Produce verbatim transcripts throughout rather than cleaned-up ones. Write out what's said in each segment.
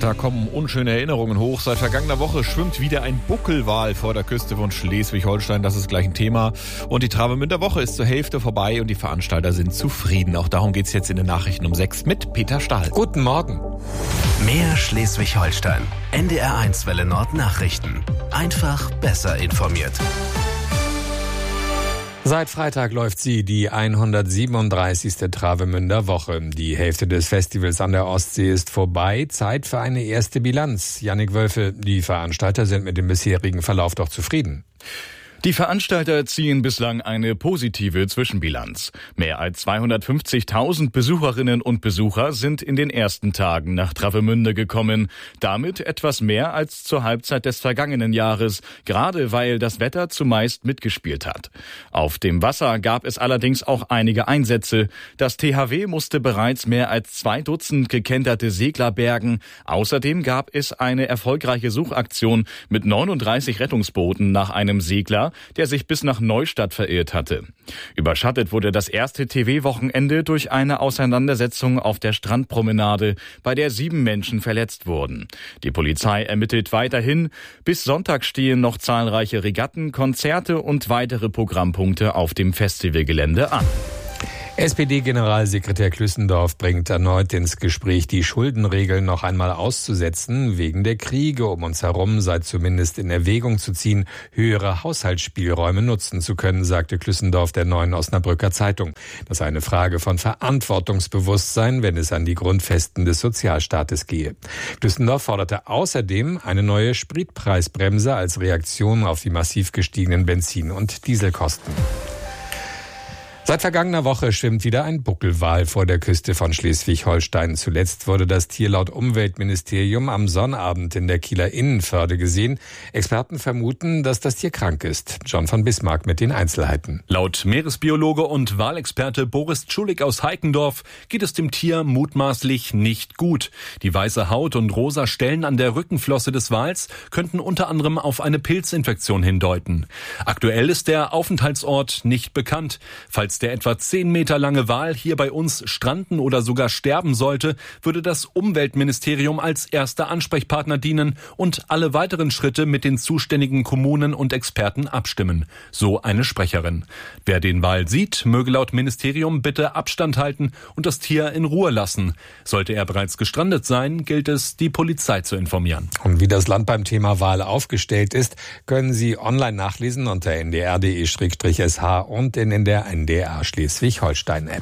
Da kommen unschöne Erinnerungen hoch. Seit vergangener Woche schwimmt wieder ein Buckelwal vor der Küste von Schleswig-Holstein. Das ist gleich ein Thema. Und die Travemünder Woche ist zur Hälfte vorbei und die Veranstalter sind zufrieden. Auch darum geht's jetzt in den Nachrichten um sechs mit Peter Stahl. Guten Morgen. Mehr Schleswig-Holstein. N D R eins Welle Nord Nachrichten. Einfach besser informiert. Seit Freitag läuft sie, die hundertsiebenunddreißigste Travemünder Woche. Die Hälfte des Festivals an der Ostsee ist vorbei. Zeit für eine erste Bilanz. Jannik Wölfe, die Veranstalter sind mit dem bisherigen Verlauf doch zufrieden. Die Veranstalter ziehen bislang eine positive Zwischenbilanz. Mehr als zweihundertfünfzigtausend Besucherinnen und Besucher sind in den ersten Tagen nach Travemünde gekommen. Damit etwas mehr als zur Halbzeit des vergangenen Jahres, gerade weil das Wetter zumeist mitgespielt hat. Auf dem Wasser gab es allerdings auch einige Einsätze. Das T H W musste bereits mehr als zwei Dutzend gekenterte Segler bergen. Außerdem gab es eine erfolgreiche Suchaktion mit neununddreißig Rettungsbooten nach einem Segler, der sich bis nach Neustadt verirrt hatte. Überschattet wurde das erste T V-Wochenende durch eine Auseinandersetzung auf der Strandpromenade, bei der sieben Menschen verletzt wurden. Die Polizei ermittelt weiterhin. Bis Sonntag stehen noch zahlreiche Regatten, Konzerte und weitere Programmpunkte auf dem Festivalgelände an. S P D-Generalsekretär Klüssendorf bringt erneut ins Gespräch, die Schuldenregeln noch einmal auszusetzen. Wegen der Kriege um uns herum sei zumindest in Erwägung zu ziehen, höhere Haushaltsspielräume nutzen zu können, sagte Klüssendorf der Neuen Osnabrücker Zeitung. Das sei eine Frage von Verantwortungsbewusstsein, wenn es an die Grundfesten des Sozialstaates gehe. Klüssendorf forderte außerdem eine neue Spritpreisbremse als Reaktion auf die massiv gestiegenen Benzin- und Dieselkosten. Seit vergangener Woche schwimmt wieder ein Buckelwal vor der Küste von Schleswig-Holstein. Zuletzt wurde das Tier laut Umweltministerium am Sonnabend in der Kieler Innenförde gesehen. Experten vermuten, dass das Tier krank ist. John von Bismarck mit den Einzelheiten. Laut Meeresbiologe und Walexperte Boris Tschulik aus Heikendorf geht es dem Tier mutmaßlich nicht gut. Die weiße Haut und rosa Stellen an der Rückenflosse des Wals könnten unter anderem auf eine Pilzinfektion hindeuten. Aktuell ist der Aufenthaltsort nicht bekannt. Falls der etwa zehn Meter lange Wal hier bei uns stranden oder sogar sterben sollte, würde das Umweltministerium als erster Ansprechpartner dienen und alle weiteren Schritte mit den zuständigen Kommunen und Experten abstimmen. So eine Sprecherin. Wer den Wal sieht, möge laut Ministerium bitte Abstand halten und das Tier in Ruhe lassen. Sollte er bereits gestrandet sein, gilt es, die Polizei zu informieren. Und wie das Land beim Thema Wal aufgestellt ist, können Sie online nachlesen unter n d r punkt d e Schrägstrich s h und in, in der N D R Schleswig-Holstein-App.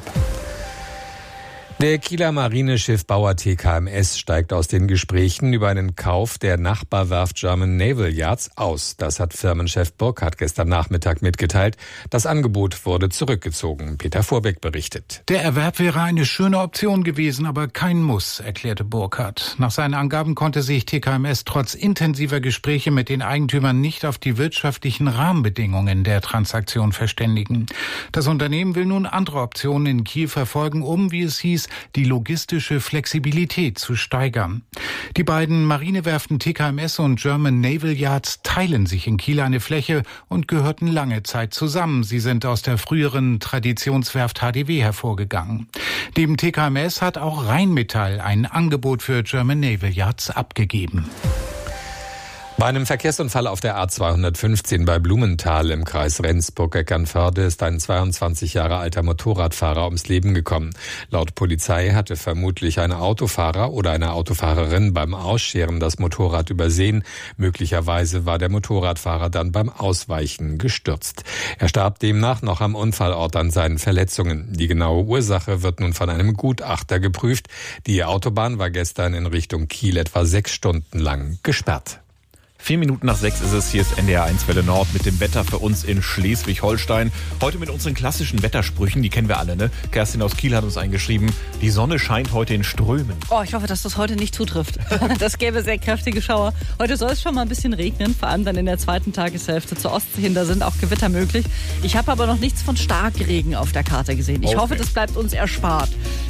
Der Kieler Marineschiffbauer T K M S steigt aus den Gesprächen über einen Kauf der Nachbarwerft German Naval Yards aus. Das hat Firmenchef Burkhardt gestern Nachmittag mitgeteilt. Das Angebot wurde zurückgezogen. Peter Vorbeck berichtet. Der Erwerb wäre eine schöne Option gewesen, aber kein Muss, erklärte Burkhardt. Nach seinen Angaben konnte sich T K M S trotz intensiver Gespräche mit den Eigentümern nicht auf die wirtschaftlichen Rahmenbedingungen der Transaktion verständigen. Das Unternehmen will nun andere Optionen in Kiel verfolgen, um, wie es hieß, die logistische Flexibilität zu steigern. Die beiden Marinewerften T K M S und German Naval Yards teilen sich in Kiel eine Fläche und gehörten lange Zeit zusammen. Sie sind aus der früheren Traditionswerft H D W hervorgegangen. Neben T K M S hat auch Rheinmetall ein Angebot für German Naval Yards abgegeben. Bei einem Verkehrsunfall auf der A zweihundertfünfzehn bei Blumenthal im Kreis Rendsburg-Eckernförde ist ein zweiundzwanzig Jahre alter Motorradfahrer ums Leben gekommen. Laut Polizei hatte vermutlich ein Autofahrer oder eine Autofahrerin beim Ausscheren das Motorrad übersehen. Möglicherweise war der Motorradfahrer dann beim Ausweichen gestürzt. Er starb demnach noch am Unfallort an seinen Verletzungen. Die genaue Ursache wird nun von einem Gutachter geprüft. Die Autobahn war gestern in Richtung Kiel etwa sechs Stunden lang gesperrt. Vier Minuten nach sechs ist es, hier ist N D R eins Welle Nord mit dem Wetter für uns in Schleswig-Holstein. Heute mit unseren klassischen Wettersprüchen, die kennen wir alle, ne? Kerstin aus Kiel hat uns eingeschrieben, die Sonne scheint heute in Strömen. Oh, ich hoffe, dass das heute nicht zutrifft. Das gäbe sehr kräftige Schauer. Heute soll es schon mal ein bisschen regnen, vor allem dann in der zweiten Tageshälfte zur Ostsee hin, da sind auch Gewitter möglich. Ich habe aber noch nichts von Starkregen auf der Karte gesehen. Ich okay. hoffe, das bleibt uns erspart.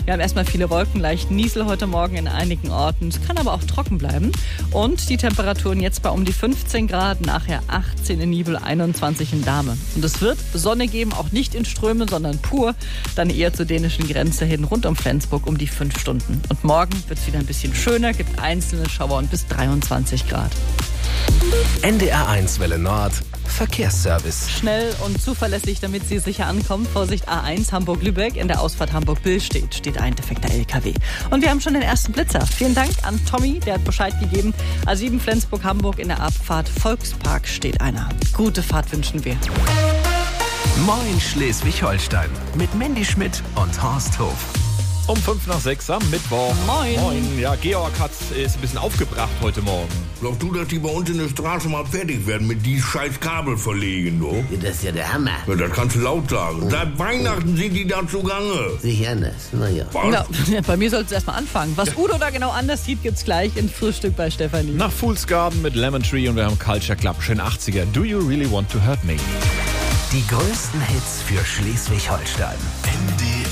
Wir haben erstmal viele Wolken, leicht Niesel heute Morgen in einigen Orten. Es kann aber auch trocken bleiben. Und die Temperaturen jetzt bei um die fünfzehn Grad, nachher achtzehn in Nibel, einundzwanzig in Dahme. Und es wird Sonne geben, auch nicht in Strömen, sondern pur. Dann eher zur dänischen Grenze hin, rund um Flensburg um die fünf Stunden. Und morgen wird es wieder ein bisschen schöner, gibt einzelne Schauer und bis dreiundzwanzig Grad. N D R eins Welle Nord, Verkehrsservice. Schnell und zuverlässig, damit Sie sicher ankommen. Vorsicht, A eins Hamburg-Lübeck. In der Ausfahrt Hamburg-Billstedt steht ein defekter L K W. Und wir haben schon den ersten Blitzer. Vielen Dank an Tommy, der hat Bescheid gegeben. A sieben Flensburg-Hamburg in der Abfahrt Volkspark steht einer. Gute Fahrt wünschen wir. Moin Schleswig-Holstein mit Mandy Schmidt und Horst Hof. Um fünf nach sechs am Mittwoch. Moin. Moin. Ja, Georg hat, ist ein bisschen aufgebracht heute Morgen. Glaubst du, dass die bei uns in der Straße mal fertig werden mit die scheiß Kabel verlegen, du? Ja, das ist ja der Hammer. Ja, das kannst du laut sagen. Seit Weihnachten sind die da zugange. Sicher anders, naja. Na, bei mir soll es erstmal anfangen. Was Udo da genau anders sieht, gibt's gleich in Frühstück bei Stefanie. Nach Fool's Garden mit Lemon Tree und wir haben Culture Club, schön achtziger. Do you really want to hurt me? Die größten Hits für Schleswig-Holstein. N D